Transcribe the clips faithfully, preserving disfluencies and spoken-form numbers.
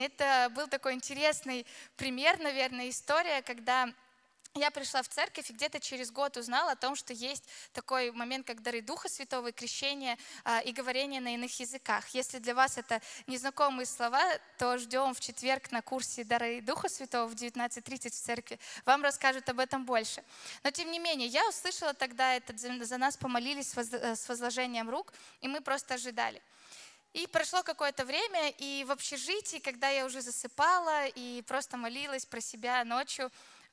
Это был такой интересный пример, наверное, история, когда я пришла в церковь и где-то через год узнала о том, что есть такой момент, как дары Духа Святого, и крещение а, и говорение на иных языках. Если для вас это незнакомые слова, то ждем в четверг на курсе дары Духа Святого в девятнадцать тридцать в церкви. Вам расскажут об этом больше. Но тем не менее, я услышала тогда это, за за нас помолились воз- э, с возложением рук, и мы просто ожидали. И прошло какое-то время, и в общежитии, когда я уже засыпала и просто молилась про себя ночью,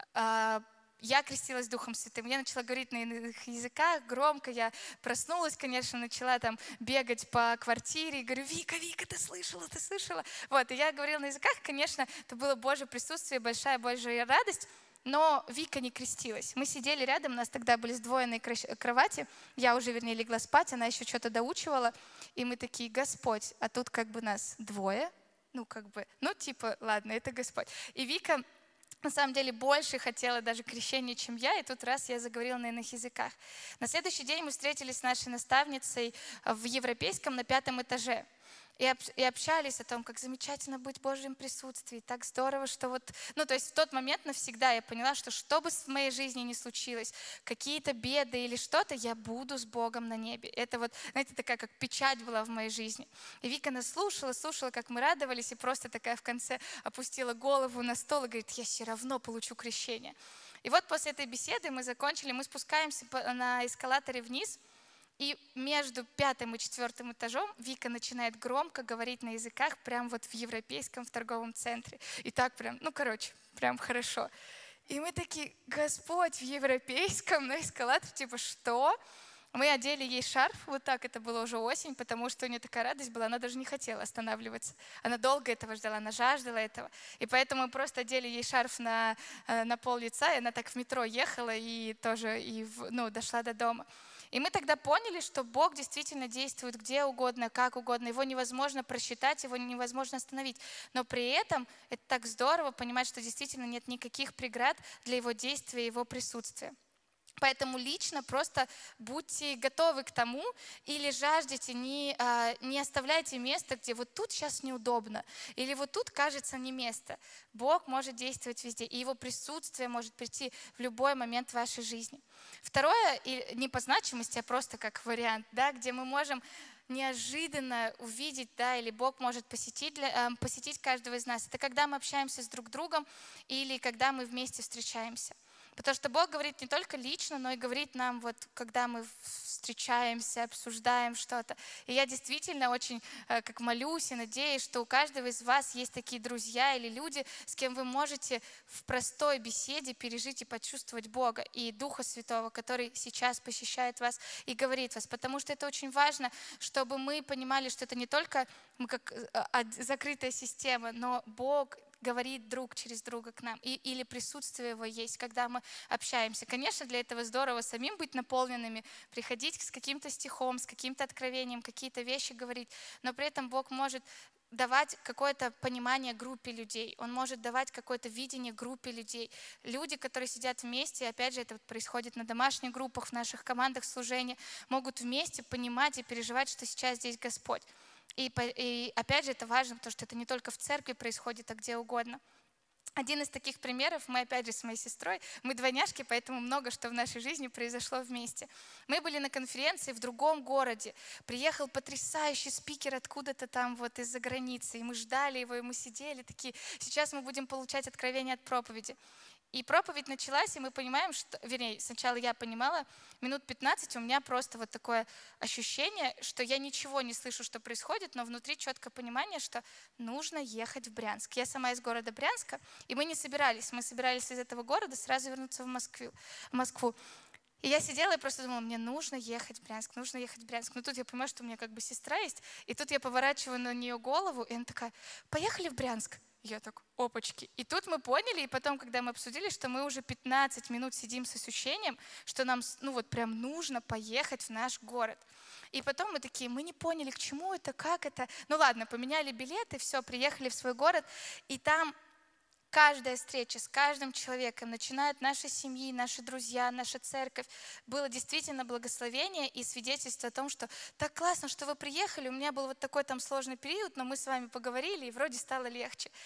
а, я крестилась Духом Святым. Я начала говорить на иных языках громко. Я проснулась, конечно, начала там бегать по квартире и говорю: Вика, Вика, ты слышала, ты слышала? Вот, и я говорила на языках, конечно, это было Божье присутствие, большая Божья радость. Но Вика не крестилась. Мы сидели рядом, у нас тогда были сдвоенные кращ- кровати. Я уже, вернее, легла спать, она еще что-то доучивала. И мы такие: Господь, а тут как бы нас двое. Ну, как бы, ну, типа, ладно, это Господь. И Вика, на самом деле, больше хотела даже крещения, чем я, и тут раз я заговорила на иных языках. На следующий день мы встретились с нашей наставницей в Европейском на пятом этаже. И, общ- и общались о том, как замечательно быть в Божьем присутствии, так здорово, что вот, ну, то есть в тот момент навсегда я поняла, что что бы в моей жизни ни случилось, какие-то беды или что-то, я буду с Богом на небе. Это вот, знаете, такая как печать была в моей жизни. И Вика нас слушала, слушала, как мы радовались, и просто такая в конце опустила голову на стол и говорит: я все равно получу крещение. И вот после этой беседы мы закончили, мы спускаемся по- на эскалаторе вниз, и между пятым и четвертым этажом Вика начинает громко говорить на языках прям вот в европейском в торговом центре. И так прям, ну, короче, прям хорошо. И мы такие: Господь, в европейском на эскалаторе, типа, что? Мы одели ей шарф, вот так, это было уже осень, потому что у нее такая радость была, она даже не хотела останавливаться. Она долго этого ждала, она жаждала этого. И поэтому мы просто одели ей шарф на, э, на пол лица, и она так в метро ехала и тоже и в- ну, дошла до дома. И мы тогда поняли, что Бог действительно действует где угодно, как угодно. Его невозможно просчитать, его невозможно остановить. Но при этом это так здорово понимать, что действительно нет никаких преград для Его действия и Его присутствия. Поэтому лично просто будьте готовы к тому или жаждите, не, а, не оставляйте место, где вот тут сейчас неудобно, или вот тут кажется не место. Бог может действовать везде, и Его присутствие может прийти в любой момент вашей жизни. Второе, и не по значимости, а просто как вариант, да, где мы можем неожиданно увидеть, да, или Бог может посетить, для- эм, посетить каждого из нас. Это когда мы общаемся с друг другом или когда мы вместе встречаемся. Потому что Бог говорит не только лично, но и говорит нам, вот, когда мы встречаемся, обсуждаем что-то. И я действительно очень э, как молюсь и надеюсь, что у каждого из вас есть такие друзья или люди, с кем вы можете в простой беседе пережить и почувствовать Бога и Духа Святого, который сейчас посещает вас и говорит вас. Потому что это очень важно, чтобы мы понимали, что это не только мы как э, а, закрытая система, но Бог говорит друг через друга к нам, и, или присутствие Его есть, когда мы общаемся. Конечно, для этого здорово самим быть наполненными, приходить с каким-то стихом, с каким-то откровением, какие-то вещи говорить, но при этом Бог может давать какое-то понимание группе людей, Он может давать какое-то видение группе людей. Люди, которые сидят вместе, опять же, это вот происходит на домашних группах, в наших командах служения, могут вместе понимать и переживать, что сейчас здесь Господь. И, по- и опять же, это важно, потому что это не только в церкви происходит, а где угодно. Один из таких примеров, мы опять же с моей сестрой, мы двойняшки, поэтому много что в нашей жизни произошло вместе. Мы были на конференции в другом городе, приехал потрясающий спикер откуда-то там вот из-за границы, и мы ждали его, и мы сидели такие, сейчас мы будем получать откровение от проповеди. И проповедь началась, и мы понимаем, что, вернее, сначала я понимала, минут пятнадцать у меня просто вот такое ощущение, что я ничего не слышу, что происходит, но внутри четкое понимание, что нужно ехать в Брянск. Я сама из города Брянска, и мы не собирались, мы собирались из этого города сразу вернуться в Москву. В Москву. И я сидела и просто думала, мне нужно ехать в Брянск, нужно ехать в Брянск. Но тут я понимаю, что у меня как бы сестра есть, и тут я поворачиваю на нее голову, и она такая: поехали в Брянск. Я так: опачки. И тут мы поняли, и потом, когда мы обсудили, что мы уже пятнадцать минут сидим с ощущением, что нам, ну вот прям нужно поехать в наш город. И потом мы такие, мы не поняли, к чему это, как это. Ну ладно, поменяли билеты, все, приехали в свой город, и там каждая встреча с каждым человеком, начиная от нашей семьи, наши друзья, наша церковь, было действительно благословение и свидетельство о том, что так классно, что вы приехали, у меня был вот такой там сложный период, но мы с вами поговорили, и вроде стало легче.